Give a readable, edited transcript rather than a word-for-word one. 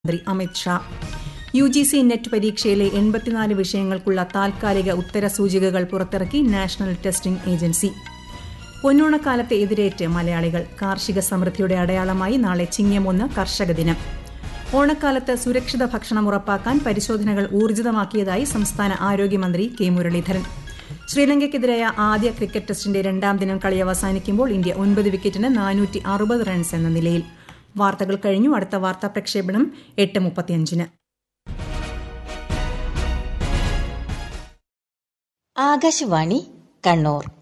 മന്ത്രി Amit Shah. UGC net പരീക്ഷയിലെ 84 വിഷയങ്ങൾക്കുള്ള താൽക്കാലിക ഉത്തരസൂചികകൾ പുറത്തിറക്കി നാഷണൽ ടെസ്റ്റിംഗ് ഏജൻസി. പൊന്നോണക്കാലത്തെ എതിരേറ്റ് മലയാളികൾ. കാർഷിക സമൃദ്ധിയുടെ അടയാളമായി നാളെ ചിങ്ങം 1 കർഷക ദിനം. ഓണക്കാലത്ത് സുരക്ഷിത ഭക്ഷണം ഉറപ്പാക്കാൻ പരിശോധനകൾ ഊർജിതമാക്കിയതായി സംസ്ഥാന ആരോഗ്യമന്ത്രി കെ മുരളീധരൻ. ശ്രീലങ്കയ്ക്കെതിരായ ആദ്യ ക്രിക്കറ്റ് ടെസ്റ്റിന്റെ 2ാം ദിനം കളി അവസാനിക്കുമ്പോൾ ഇന്ത്യ 9 വിക്കറ്റിന് 460 റൺസ് എന്ന നിലയിൽ. വാർത്തകൾ കഴിഞ്ഞു. അടുത്ത വാർത്താ പ്രക്ഷേപണം 8:35. ആകാശവാണി കണ്ണൂർ.